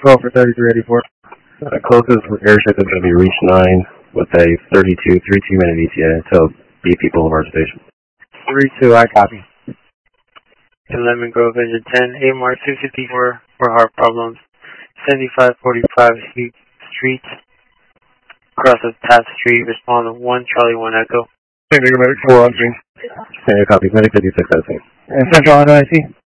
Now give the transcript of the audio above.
Go for 3384. Closest airship is going to be Reach 9 with a 3-2-minute ETA to be people of our station. 3-2, I copy. In Lemon Grove, Engine 10, AMR 654 for heart problems. 7545 Street, across of Taft Street, respond to 1 Charlie 1 Echo. Medic 4 on screen. Copy, Medic 56 at scene. And Central on IC.